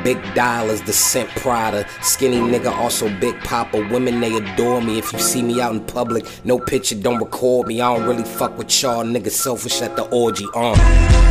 Big dollars, the scent Prada. Skinny nigga, also Big Papa. Women, they adore me. If you see me out in public, no picture, don't record me. I don't really fuck with y'all niggas, selfish at the orgy,